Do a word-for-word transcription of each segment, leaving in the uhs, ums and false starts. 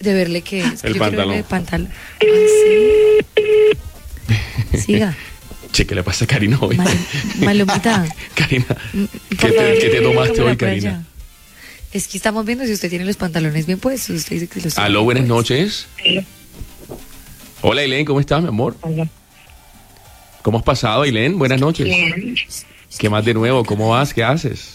De verle que es. El Yo pantalón. quiero verle pantalón. Ah, sí. Siga. Che, ¿qué le pasa a Karina hoy? Mal, Malumita. Karina, Por ¿qué te, favor, ¿qué te tomaste tómela hoy, por Karina? allá. Es que estamos viendo si usted tiene los pantalones bien puestos. Usted dice que los tiene Aló, bien buenas puestos. noches. Hola, Ailén, ¿cómo estás, mi amor? Hola. ¿Cómo has pasado, Ailén? Buenas noches. Bien. ¿Qué más de nuevo? ¿Cómo vas? ¿Qué haces?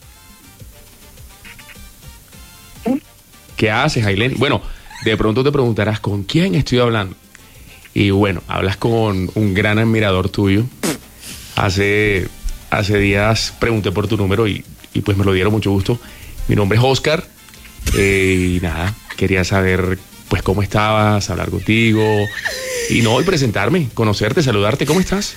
¿Qué haces, Ailén? Bueno, de pronto te preguntarás, ¿con quién estoy hablando? Y bueno, hablas con un gran admirador tuyo. Hace, hace días pregunté por tu número y, y pues me lo dieron mucho gusto. Mi nombre es Oscar. Eh, y nada, quería saber pues cómo estabas, hablar contigo. Y no, y presentarme, conocerte, saludarte. ¿Cómo estás?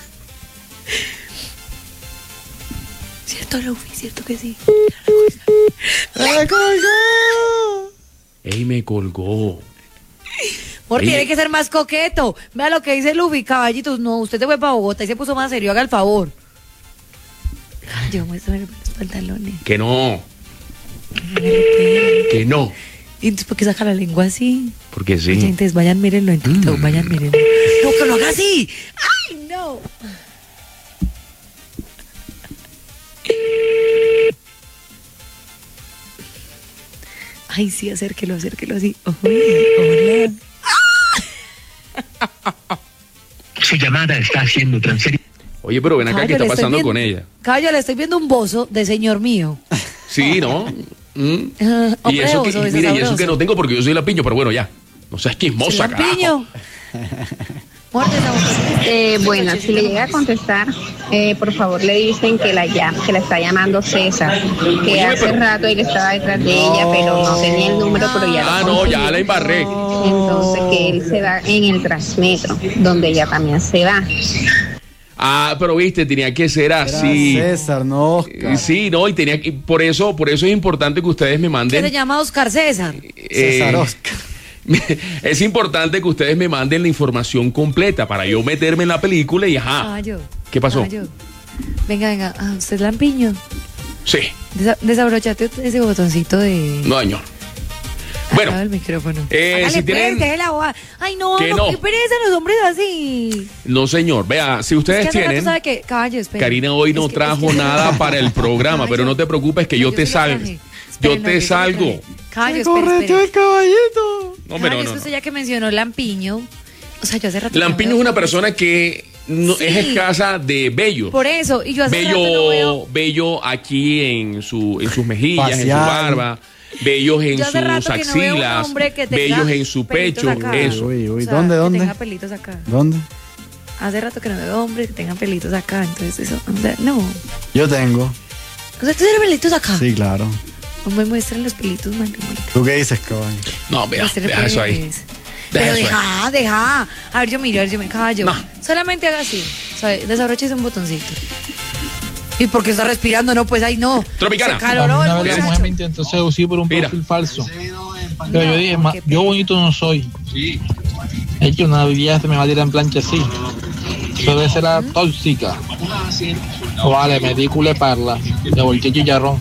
Cierto, Luffy, cierto que sí. ¡Me colgó! Ey, me colgó. Por Ey. tiene que ser más coqueto. Vea lo que dice Luffy, caballitos. No, usted se fue para Bogotá y se puso más serio, haga el favor. Yo muestro los pantalones. Que no, Me lo pego. que no. ¿Y entonces por qué saca la lengua así? Porque Oye, sí. entonces vayan, mírenlo en TikTok, Mm. vayan, mírenlo. No, que lo haga así. ¡Ay, no! Ay, sí, acérquelo, acérquelo así. Oye, hola. Su llamada está siendo transferida. Oye, pero ven acá, Caballo, ¿qué está le estoy pasando viendo- con ella? Caballo, le estoy viendo un bozo de señor mío. Sí, ¿no? Mm. Ah, Y hombre eso de que, oso, y ese mire, y eso sabroso. que no tengo porque yo soy Lampiño, pero bueno, ya. No seas chismosa, carajo. Lampiño. Muerde esa boca. Eh, bueno, si le llega a contestar, eh, por favor le dicen que la llama, que la está llamando César, que Oye, hace pero- rato él estaba detrás de ella, pero no tenía el número, pero ya lo Ah, no, consiguió. ya la embarré. Entonces que él se va en el Transmetro, donde ella también se va. Ah, pero viste, tenía que ser así. Era César, no Oscar. Eh, Sí, no, y tenía que, por eso, por eso es importante que ustedes me Que se manden. llama Oscar César. César eh, Oscar. Es importante que ustedes me manden la información completa para yo meterme en la película y ajá. Caballo. ¿Qué pasó? Caballo. Venga, venga. Ah, usted es Lampiño. Sí, Desa- desabrochate ese botoncito de. no daño. Bueno, Apaga el micrófono. eh, Hágale, si pues, tienen- deje la boa- Ay, no, Que no, no. qué pereza los hombres así. no señor, vea, si Es ustedes que hace rato tienen, sabe que, caballo, espere. Karina hoy no Es que- trajo es que- nada para el programa, Caballo, pero no te preocupes que yo yo te sí lo salgo. traje. Yo Espere, no, te yo sí lo salgo. traje. Caballo, ¡Me espere, correteó espere. el caballito! No, pero Caballo, no, es que no. usted ya que mencionó Lampiño, o sea, yo hace rato. que no Lampiño veo es una hombres. persona que no, Sí. es escasa de bello. Por eso, y yo hace rato no Bello, veo. bello aquí en su, en sus mejillas, en su Facial. barba, bellos en Yo hace sus rato que no veo un axilas, hombre que tenga bellos en su pelitos pecho, acá. eso. Uy, uy, O sea, ¿dónde, que dónde? tenga pelitos acá. ¿Dónde? Hace rato que no veo hombres que tengan pelitos acá, entonces eso, o sea, no. Yo tengo. O sea, ¿tú tienes pelitos acá? Sí, claro. No me muestran los pelitos, man. ¿Tú qué dices, caballo? No, vea, Muéstrale, deja eso ahí. pues. Deja Pero eso ahí. deja, deja. A ver, yo miro, a ver, yo me caballo. No. Solamente haga así. O sea, desabroches un botoncito. ¿Y por qué está respirando? No, pues ahí no. Tropicana. Se caloró Una el vez la muchacho. mujer me intentó seducir por un Mira. perfil falso. Pero yo dije, "Ma- qué yo bonito no soy. Es que una vida se me va a tirar en plancha así. Eso debe ser la tóxica. O vale, me di culeparla. Le volteé chicharrón.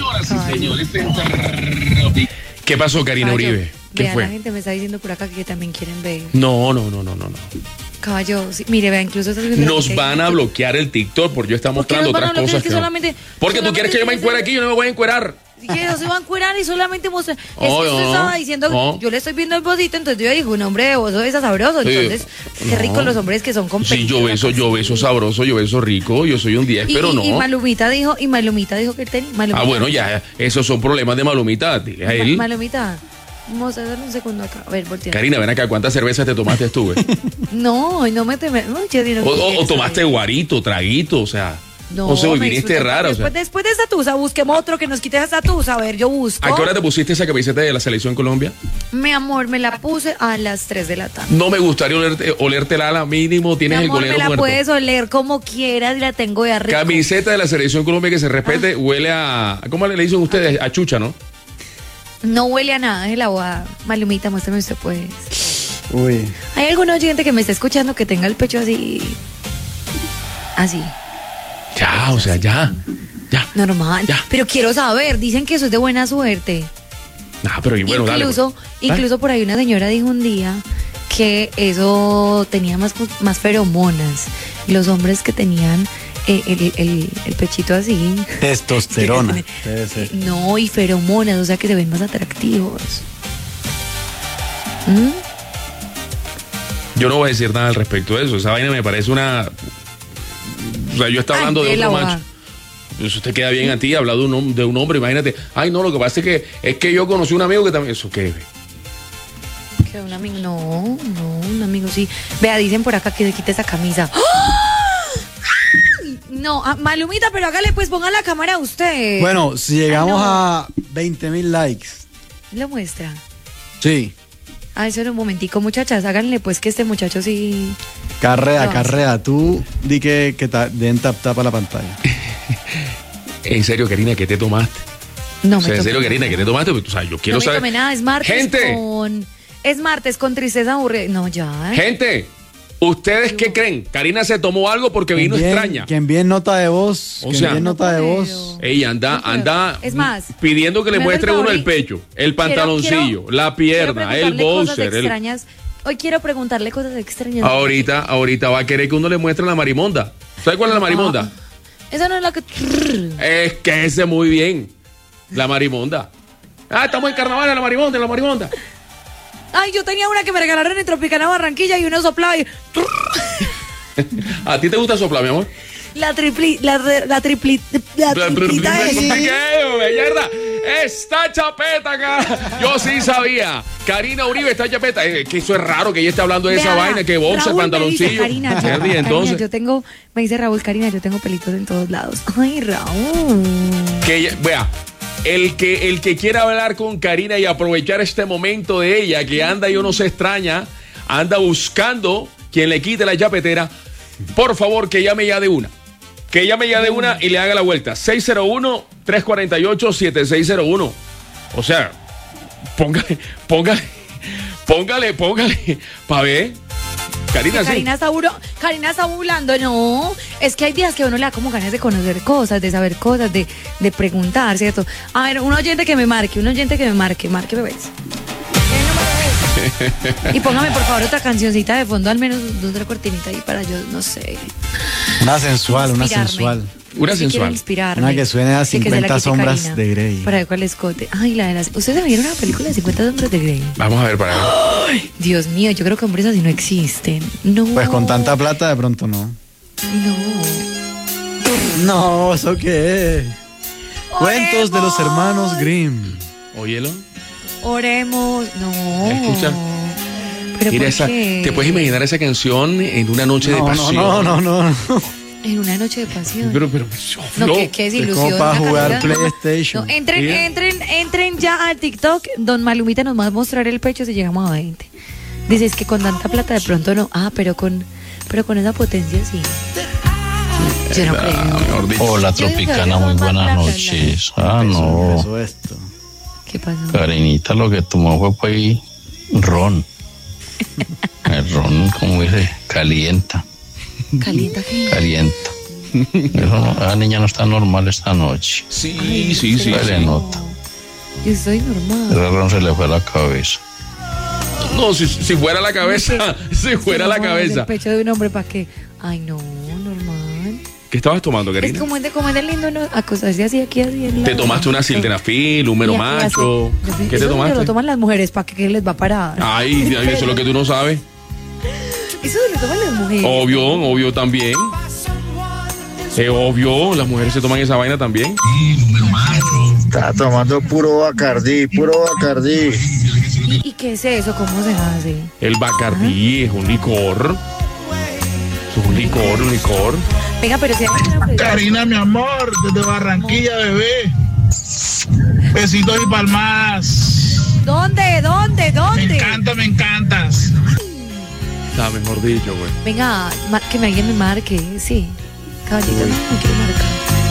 ¿Qué pasó, Karina Caballo, Uribe? ¿Qué vea, fue? La gente me está diciendo por acá que también quieren ver. No, no, no, no, no, no. Caballo, sí, mire, vea, incluso está subiendo la Nos gente van ahí. a bloquear el TikTok porque yo está ¿Por qué mostrando nos van a otras bloquear? cosas Es que que no. solamente- Porque tú solamente quieres que yo me tiene encuere que- aquí, yo no me voy a encuerar. Que no se va a encuerar y solamente mostrar. Es Oh, que usted no, estaba diciendo, no. yo le estoy viendo el bocito, entonces yo digo, un hombre de bozo es sabroso. Sí. Entonces, qué No. rico los hombres que son con Sí, yo pelitos beso, acá. yo beso sabroso, yo beso rico, yo soy un diez, Y, pero y- no. y Malumita dijo, y Malumita dijo que él tenía. Malumita, Ah, bueno, ya, esos son problemas de Malumita, dile a Ma- él. Malumita, vamos a darle un segundo acá. A ver, voltea. Karina, ven acá, ¿cuántas cervezas te tomaste tú, güey? No, y no me teme. No, yo digo, O, o- o ¿qué tomaste sabe? guarito, traguito, o sea. No, o sea, me viniste disfruté. rara, o sea. Después, después de esa tusa, busquemos otro que nos quite esa tusa. A ver, yo busco. ¿A qué hora te pusiste esa camiseta de la Selección Colombia? Mi amor, me la puse a las tres de la tarde. No me gustaría olerte, olértela a la mínimo, Mi tienes el amor, golero me la muerto. puedes oler como quieras y la tengo de arriba. Camiseta de la Selección Colombia que se respete, huele a... ¿Cómo le dicen ustedes? A chucha, ¿no? No huele a nada, es la boda. Malumita, muéstrame usted, pues. Uy. ¿Hay algún oyente que me está escuchando que tenga el pecho así? Así, Ya, o sea, ya. Ya. normal. Ya. Pero quiero saber, dicen que eso es de buena suerte. Ah, pero y bueno, dale, incluso, pues. incluso por ahí una señora dijo un día que eso tenía más, más feromonas. Los hombres que tenían el, el, el, el pechito así. Testosterona. Debe ser. No, y feromonas, o sea que se ven más atractivos. ¿Mm? Yo no voy a decir nada al respecto de eso. Esa vaina me parece una... O sea, yo estaba hablando Ay, de de otro la macho. Eso te queda bien a ti, hablar de un, hom- de un hombre, imagínate. Ay, no, lo que pasa es que es que yo conocí un amigo que también... ¿Eso qué? Que un amigo, no, no, un amigo sí. Vea, dicen por acá que se quite esa camisa. ¡Ah! No, ah, Malumita, pero hágale pues, ponga la cámara a usted. Bueno, si llegamos Ay, no. a veinte mil likes. Lo muestra. Sí. Ay, solo un momentico, muchachas, háganle pues que este muchacho sí... Carrea, No. carrea. Tú di que, que ta- den tap tap a la pantalla. En serio, Karina, ¿qué te tomaste? No O sea, me en serio, tomé Karina, nada. ¿qué te tomaste? O sea, yo quiero No me saber... tomé nada, es martes ¡Gente! con... Es martes con tristeza aburrida. No, ya. ¿eh? Gente, ¿ustedes qué creen? Karina se tomó algo porque vino Quien bien- extraña. Quien bien nota de voz. O quien sea- bien nota de No voz. puedo. Ella anda, No puedo. anda Es más, pidiendo que le me muestre hace el uno el favor y- pecho, el Quiero- pantaloncillo, quiero- la quiero pierna, el preguntarle cosas boxer. el- extrañas. Hoy quiero preguntarle cosas extrañas. Ahorita, ahorita va a querer que uno le muestre la marimonda. ¿Sabe cuál es la marimonda? Ah, esa no es la que... Es que ese muy bien. La marimonda. Ah, estamos en carnaval, la marimonda, la marimonda. Ay, yo tenía una que me regalaron en Tropicana Barranquilla y uno soplaba y... ¿A ti te gusta soplar, mi amor? La tripli... La, la tripli... La triplita ¿Qué, esa. mierda? Está chapeta acá. Yo sí sabía. Karina Uribe está chapeta. Es que eso es raro que ella esté hablando de esa Vea, vaina, que boxer, Raúl me pantaloncillo. dice, Karina, yo, Mierda, y Karina, entonces, yo tengo... Me dice Raúl, Karina, yo tengo pelitos en todos lados. Ay, Raúl. que ella, vea, el que, el que quiera hablar con Karina y aprovechar este momento de ella, que anda, yo no sé, extraña, anda buscando quien le quite la chapetera, por favor, que llame ya de una. Que llame ya de una y le haga la vuelta. seis cero uno, tres cuatro ocho, siete seis cero uno. O sea, póngale, póngale, póngale, póngale, pa' ver. Karina, sí. Karina está, buro- Karina está burlando, no. Es que hay días que a uno le da como ganas de conocer cosas, de saber cosas, de, de preguntar, ¿cierto? A ver, un oyente que me marque, un oyente que me marque, marque, bebés. ¿Qué número es? Y póngame por favor otra cancioncita de fondo, al menos otra cortinita ahí para yo, no sé. Una sensual, una inspirarme. sensual. Una Sí, quiero sensual. inspirarme. Una que suene a Sí, que se la cincuenta quite sombras Karina, de Grey. Para ver cuál escote. Ay, la de las... ¿Ustedes vieron una película de cincuenta sombras de Grey? Vamos a ver para ver. Dios mío, yo creo que hombres así no existen. No. Pues con tanta plata de pronto no. No. No, ¿eso qué es? Cuentos de los hermanos Grimm. Óyelo. Oremos. No. Escucha. Pero Mira ¿por esa, qué? ¿te puedes imaginar esa canción en una noche de No, pasión? no, no, no, no. En una noche de pasión. Pero, pero, No, no. qué, qué Es desilusión. como para una jugar carrera. PlayStation. No, entren, Sí. entren, entren ya al TikTok. Don Malumita nos va a mostrar el pecho si llegamos a veinte. Dice, es que con tanta plata de pronto no. Ah, pero con, pero con esa potencia sí. Yo no creo. Mejor dicho. Hola Yo digo que Tropicana, había muy más buenas plata, noches. Ah, Empezó- no. empezó esto. ¿Qué pasó? Karinita lo que tomó fue pues ron. El ron, como dice, calienta, Calienta. calienta. Eso no- la niña no está normal esta noche. Sí, sí, sí. Se le sí. nota. Yo soy normal. El ron se le fue a la cabeza. No, si, si fuera la cabeza, si fuera la No, cabeza. El pecho de un hombre, ¿para qué? Ay, no, normal. ¿Qué estabas tomando, Es Karina? como es de, como es de lindo, ¿no? Acostarse así, aquí, así. en ¿Te la- tomaste una sildenafil, un mero Y aquí, macho? así. ¿Qué te Eso tomaste? lo toman las mujeres, ¿para qué, qué les va a parar? Ay, ay, eso es lo que tú no sabes. Eso lo toman las mujeres. Obvio, obvio también. Es obvio, las mujeres se toman esa vaina también. Está tomando puro Bacardí, puro Bacardí. ¿Y, y qué es eso? ¿Cómo se hace? El Bacardí es un licor. Es un licor, un licor. Venga, pero si hay una pregunta- Karina, mi amor, desde Barranquilla, bebé. Besitos y palmas. ¿Dónde? ¿Dónde? Me ¿Dónde? encanta, me encantas. Está mejor dicho, güey. Venga, ma- que me alguien me marque. Sí. Caballito, me quiero marcar.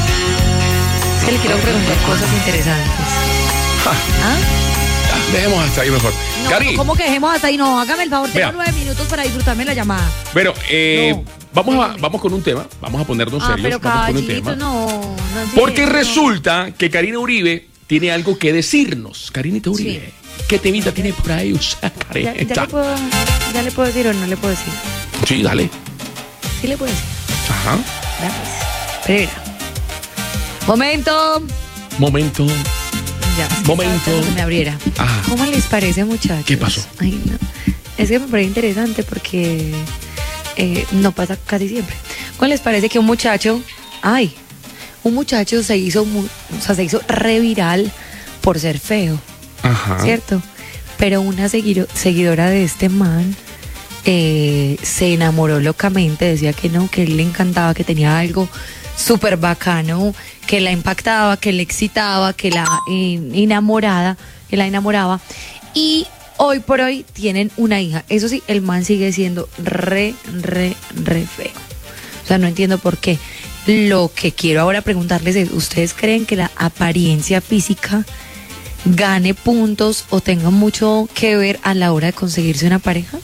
Es que le quiero preguntar cosas interesantes. ¿Ah? Dejemos hasta ahí mejor. No, Cari, ¿cómo que dejemos hasta ahí? No, hágame el favor, tengo Vea. nueve minutos para disfrutarme la llamada. bueno, eh, No. vamos, a, Déjeme. vamos con un tema. Vamos a ponernos Ah, serios. pero vamos con un caballito, tema. no. no Porque no. resulta que Karina Uribe tiene algo que decirnos. Karinita Uribe. Sí. ¿Qué temita tiene por ahí? O sea, ¿Ya, ya, le puedo, ¿Ya le puedo decir o no le puedo decir? Sí, dale. Sí le puedo decir. Ajá. Gracias. Primera. Momento. Momento. Ya. es que Momento. estaba esperando que me abriera. Ajá. ¿Cómo les parece, muchachos? ¿Qué pasó? Ay, no. Es que me parece interesante porque eh, no pasa casi siempre. ¿Cómo les parece que un muchacho, ay, un muchacho se hizo, mu- o sea, se hizo reviral por ser feo, Ajá. ¿cierto? Pero una seguido- seguidora de este man eh, se enamoró locamente, decía que no, que él le encantaba, que tenía algo súper bacano, que la impactaba, que le excitaba, que la eh, enamorada, que la enamoraba. Y hoy por hoy tienen una hija. Eso sí, el man sigue siendo re, re, re feo. O sea, no entiendo por qué. Lo que quiero ahora preguntarles es, ¿ustedes creen que la apariencia física gane puntos o tenga mucho que ver a la hora de conseguirse una pareja?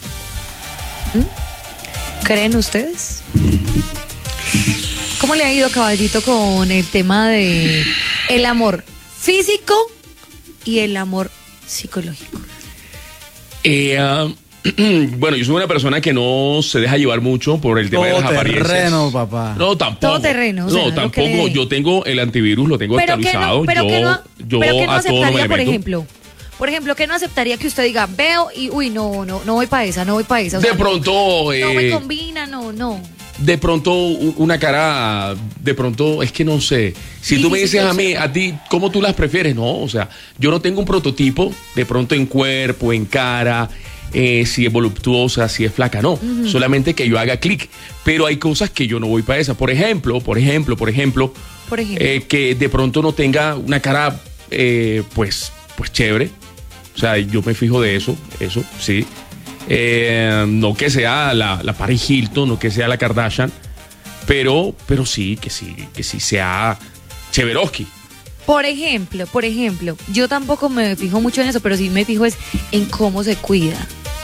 ¿Mm? ¿Creen ustedes? ¿Cómo le ha ido, caballito, con el tema de el amor físico y el amor psicológico? Eh, ah, bueno, yo soy una persona que no se deja llevar mucho por el tema de las Todo apariencias. terreno, papá. No, tampoco. Todo terreno, o sea, no, lo que tampoco. le dé. Yo tengo el antivirus, lo tengo Pero que actualizado. no, pero yo que no, yo pero que no a todo no me aceptaría, le por meto. ejemplo, por ejemplo, que no aceptaría que usted diga, veo y, uy, no, no, no voy para esa, no voy para esa. O De sea, no- pronto, no, me eh, combina, no, no. de pronto u- una cara, de pronto, es que no sé. Si tú me Difícil dices de a mí, observar. a ti, ¿cómo tú las prefieres? No, o sea, yo no tengo un prototipo, de pronto en cuerpo, en cara, eh, si es voluptuosa, si es flaca, no. Solamente que yo haga clic. Pero hay cosas que yo no voy para esa. Por ejemplo, por ejemplo, por ejemplo, Por ejemplo. eh, que de pronto no tenga una cara, eh, pues, pues chévere. O sea, yo me fijo de eso, eso, sí. Eh, no que sea la, la Paris Hilton, no que sea la Kardashian, pero, pero sí, que sí, que sí sea Cheveroski. Por ejemplo, por ejemplo, yo tampoco me fijo mucho en eso, pero sí me fijo es en cómo se cuida.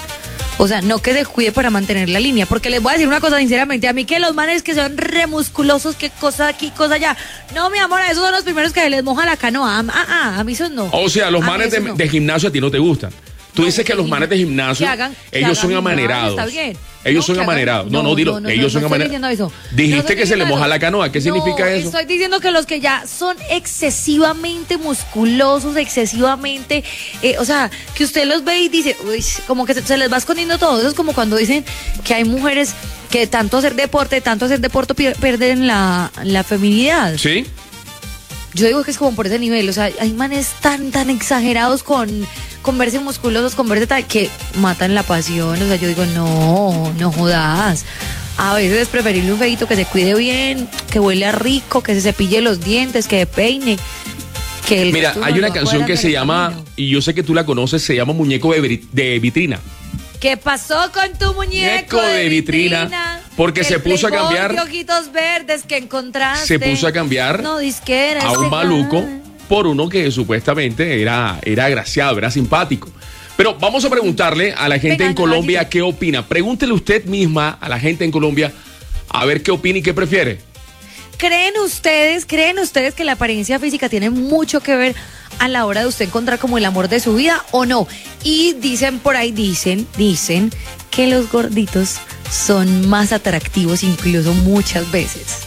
O sea, no que se cuide para mantener la línea, porque les voy a decir una cosa sinceramente, a mí que los manes que son remusculosos, que cosa aquí, cosa allá. No, mi amor, esos son los primeros que les moja la canoa. Ah, ah, a mí esos no. O sea, los A mí manes de, esos no. de gimnasio a ti no te gustan. Tú No, dices que que los sí, manes de gimnasio, que hagan- que ellos son hagan mi amanerados. está bien. Ellos No, son que hagan- amanerados. No, no, no, dilo. no, no, ellos no, son no estoy amanerados. diciendo eso. Dijiste No estoy que se le diciendo moja eso. la canoa. ¿Qué No, significa eso? Estoy diciendo que los que ya son excesivamente musculosos, excesivamente, eh, o sea, que usted los ve y dice, uy, como que se, se les va escondiendo todo. Eso es como cuando dicen que hay mujeres que tanto hacer deporte, tanto hacer deporte pier- pierden la, la feminidad. ¿Sí? Yo digo que es como por ese nivel, o sea, hay manes tan, tan exagerados con, con verse musculosos, con verse tal, que matan la pasión, o sea, yo digo, no, no jodas. A veces es preferible un feito que se cuide bien, que huele rico, que se cepille los dientes, que peine, que el Mira, resto hay uno una lo canción acuerda que en se el llama, camino. y yo sé que tú la conoces, se llama Muñeco de, Veri- de Vitrina. ¿Qué pasó con tu muñeco Muñeco de de vitrina? vitrina? Porque El se puso a Playboy cambiar- de ojitos verdes que encontraste. Se puso a cambiar No, disquera. a ese un maluco man. por uno que supuestamente era, era agraciado, era simpático. Pero vamos a preguntarle a la gente Venga, en Colombia caballito. qué opina. Pregúntele usted misma a la gente en Colombia a ver qué opina y qué prefiere. ¿Creen ustedes, creen ustedes que la apariencia física tiene mucho que ver a la hora de usted encontrar como el amor de su vida o no? Y dicen por ahí, dicen, dicen que los gorditos son más atractivos incluso muchas veces.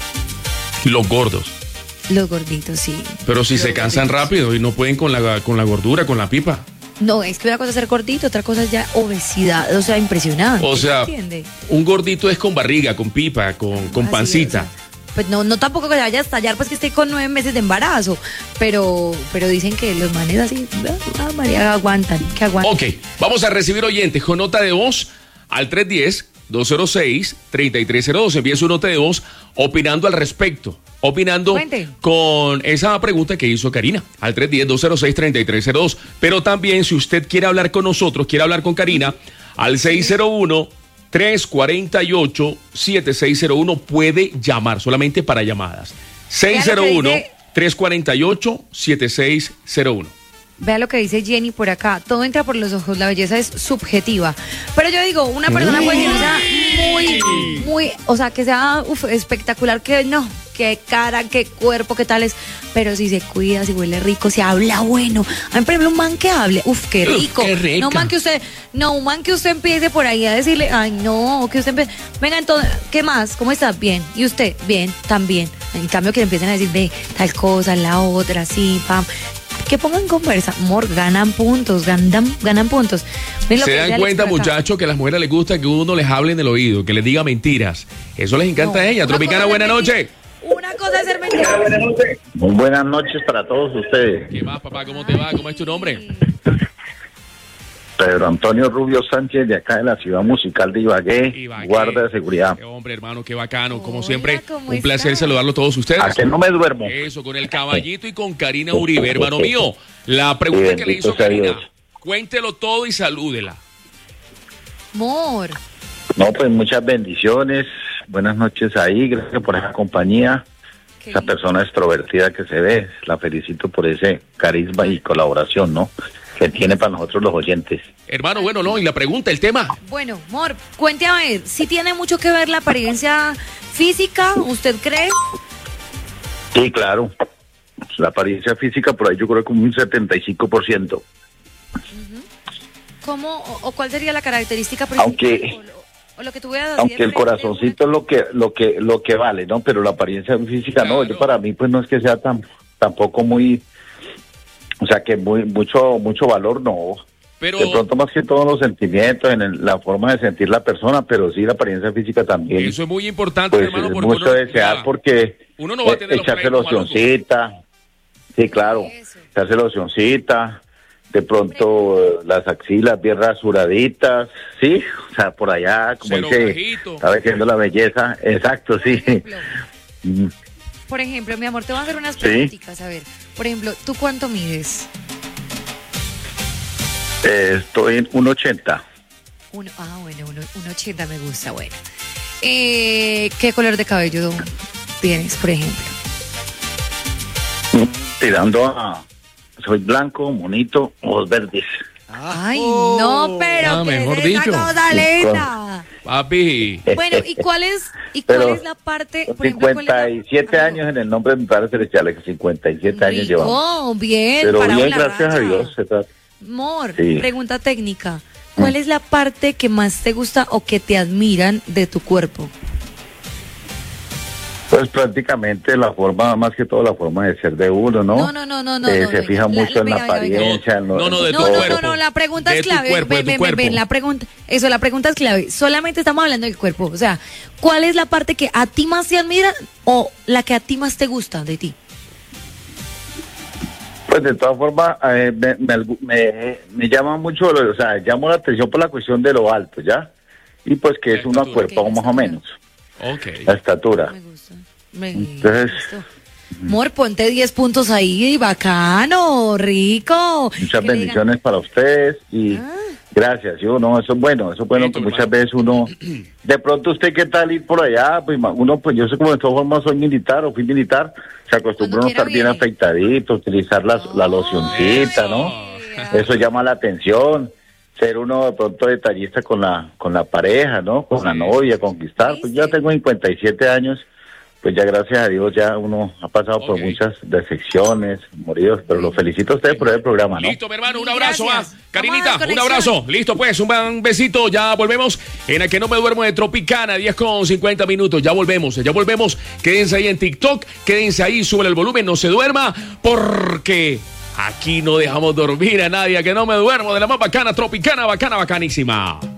Los gordos. Los gorditos, sí. Pero si Los se cansan gorditos. rápido y no pueden con la, con la gordura, con la pipa. No, es que una cosa es ser gordito, otra cosa es ya obesidad, o sea, impresionante. O sea, ¿me entiende? un gordito es con barriga, con pipa, con, con Así, pancita. o sea, pues no, no tampoco que se vaya a estallar, pues que esté con nueve meses de embarazo. Pero, pero dicen que los manes así, ah, María, aguantan, que aguantan. Ok, vamos a recibir oyentes con nota de voz al tres uno cero, dos cero seis, tres tres cero dos. Envíe su nota de voz opinando al respecto. Opinando Cuente. con esa pregunta que hizo Karina al tres uno cero, dos cero seis, tres tres cero dos. Pero también si usted quiere hablar con nosotros, quiere hablar con Karina, al seis cero uno, tres cuatro ocho, siete seis cero uno puede llamar solamente para llamadas. seis cero uno, tres cuatro ocho, siete seis cero uno. Vea lo que dice Jenny por acá. Todo entra por los ojos, la belleza es subjetiva. Pero yo digo, una persona puede que no sea muy, muy, o sea, que sea uf, espectacular, que no, qué cara, qué cuerpo, qué tal es. Pero si se cuida, si huele rico, si habla bueno. A mí, por ejemplo, un man que hable, uf, qué rico. Uf, qué rica. No, man que usted, no, un man que usted empiece por ahí a decirle, ay, no, que usted empiece, venga, entonces, ¿qué más? ¿Cómo estás? Bien. ¿Y usted? Bien, también. En cambio, que le empiecen a decir, ve, tal cosa, la otra, así, pam. Que pongan conversa, amor, ganan puntos, ganan, ganan puntos. ¿Ven lo Se que dan ella cuenta, les dice acá? muchachos, que a las mujeres les gusta que uno les hable en el oído, que les diga mentiras. Eso les encanta No, a ella. una Tropicana, cosa buena es mentir- noche. Una cosa es ser mentira. Muy buenas noches para todos ustedes. ¿Qué más, papá? ¿Cómo te va? ¿Cómo es tu nombre? Pedro Antonio Rubio Sánchez, de acá de la ciudad musical de Ibagué, Ibagué. guarda de seguridad. Qué hombre, hermano, qué bacano. Como Hola, siempre, ¿cómo un placer estás? saludarlo a todos ustedes. A que no me duermo. Eso, con el caballito y con Karina Uribe, hermano mío. La pregunta Sí, que le hizo bendito sea Karina, Dios. cuéntelo todo y salúdela. Amor. No, pues muchas bendiciones. Buenas noches ahí. Gracias por esa compañía. Qué Esa lindo. persona extrovertida que se ve. La felicito por ese carisma y colaboración, ¿no? Que tiene para nosotros los oyentes. Hermano, bueno, no, y la pregunta, el tema. Bueno, amor, cuente a ver, si tiene mucho que ver la apariencia física, ¿usted cree? Sí, claro. La apariencia física por ahí yo creo que como un setenta y cinco por ciento. ¿Cómo o, o cuál sería la característica principal? Aunque- o, lo, o lo que tú veas así Aunque de el frente, corazoncito es lo que lo que lo que vale, ¿no? Pero la apariencia física no, Claro. yo para mí pues no es que sea tan tampoco muy, o sea, que muy mucho mucho valor no. Pero, De pronto más que todos los sentimientos, en el- la forma de sentir la persona, pero sí la apariencia física también. eso es muy importante, Pues hermano, es porque mucho uno, desear mira, porque uno no va a eh, tener los echarse pleitos malucos. locioncita, sí, claro, Eso. echarse locioncita, de pronto eh, las axilas bien rasuraditas, sí, o sea, por allá, como Cero dice, gajito. estaba diciendo la belleza, exacto, sí. Por ejemplo, Mm, por ejemplo, mi amor, te voy a hacer unas Sí. preguntitas, a ver. Por ejemplo, ¿tú cuánto mides? eh, estoy en uno ochenta. Uno, ah, bueno, uno, un ochenta me gusta, bueno. Eh, ¿Qué color de cabello tienes, por ejemplo? Tirando a... Soy blanco, bonito, ojos verdes. Ay, no, pero Ah, ¿qué mejor es esa dicho. cosa linda? Papi, Bueno, ¿y cuál es, y cuál Pero es la parte, por ejemplo, cuál es la- cincuenta y siete Amigo, años en el nombre de mi padre celestial, cincuenta y siete años llevamos. rico, bien, Pero parado bien, en la gracias a racha. Dios. se trata- Amor, Sí. pregunta técnica. ¿Cuál es la parte que más te gusta o que te admiran de tu cuerpo? Pues prácticamente la forma, más que todo la forma de ser de uno, ¿no? No, no, no, no, no, Eh, no, se venga, fija la- mucho la- en la venga, venga, venga. apariencia. en lo- No, no, de en tu No, todo. no, cuerpo. no, no, la pregunta De es tu clave. cuerpo, de ven, tu ven, ven, ven, cuerpo. la pregunta, eso, la pregunta es clave. Solamente estamos hablando del cuerpo. O sea, ¿cuál es la parte que a ti más te admira o la que a ti más te gusta de ti? Pues de todas formas, eh, me, me, me- me llama mucho, lo- o sea, llamo la atención por la cuestión de lo alto, ¿ya? Y pues que La es una estatura. cuerpa Ok, la más o estatura. menos, ok. la estatura. Me gusta. Me Entonces- gusta. Amor, ponte diez puntos ahí, bacano, rico. Muchas Que le digan, bendiciones para ustedes y Ah. gracias. Yo no, eso es bueno, eso es bueno Listo, que muchas hermano. veces uno, de pronto usted qué tal ir por allá, pues ma- uno, pues yo sé como de todas formas soy militar o fui militar, se acostumbra Cuando uno a estar quiera bien viene. afeitadito, utilizar la, la locioncita, ¿no? Ay, Eso llama la atención. Ser uno de pronto detallista con la con la pareja, ¿no? Con la Sí, novia, sí, conquistar. sí. Pues ya tengo cincuenta y siete años, pues ya gracias a Dios ya uno ha pasado por Ok. muchas decepciones, moridos, pero lo felicito a ustedes por el programa, ¿no? Listo, mi hermano, un Mil abrazo. gracias. ah. Vamos a Karinita, dar un conexión. abrazo. Listo, pues, un buen besito. Ya volvemos en el que no me duermo de Tropicana, diez con cincuenta minutos. Ya volvemos, ya volvemos. Quédense ahí en TikTok, quédense ahí, suben el volumen, no se duerma, porque aquí no dejamos dormir a nadie. A que no me duermo de la más bacana, Tropicana, bacana, bacanísima.